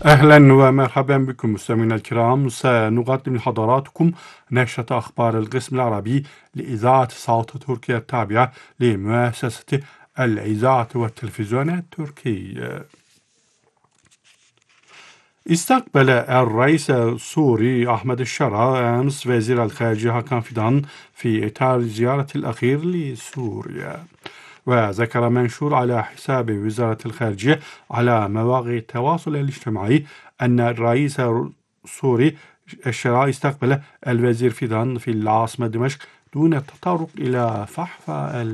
أهلا ومرحبا بكم مستمعينا الكرام. سنقدم لحضراتكم نشرة أخبار القسم العربي لإذاعة صوت تركيا التابعة لمؤسسة الإذاعة والتلفزيون التركي. استقبل الرئيس السوري أحمد الشرا أمس وزير الخارجية هاكان فيدان في إطار زيارة الأخير لسوريا. وذكر منشور على حساب وزارة الخارجية على مواقع التواصل الاجتماعي أن الرئيس السوري الشرا استقبل الوزير فيدان في العاصمة دمشق دون التطرق إلى فحوى